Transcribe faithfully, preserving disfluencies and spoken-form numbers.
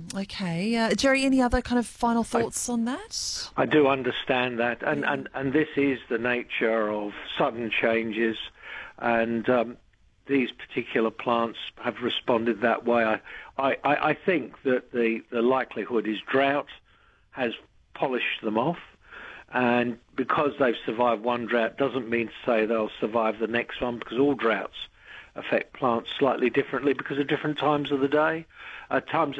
Okay. Uh, Jerry, any other kind of final thoughts I, on that? I do understand that, and, and, and this is the nature of sudden changes, and um, these particular plants have responded that way. I, I, I think that the, the likelihood is drought has polished them off, and because they've survived one drought doesn't mean to say they'll survive the next one, because all droughts affect plants slightly differently because of different times of the day, uh, times